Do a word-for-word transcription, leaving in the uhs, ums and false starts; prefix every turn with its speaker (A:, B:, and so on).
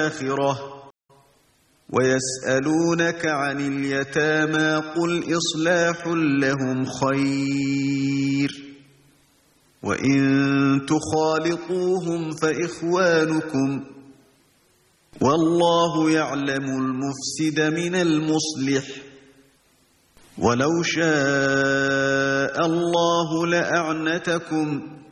A: الآخرة ويسألونك عن اليتامى قل إصلاح لهم خير وإن تخالطوهم فإخوانكم والله يعلم المفسد من المصلح ولو شاء الله لأعنتكم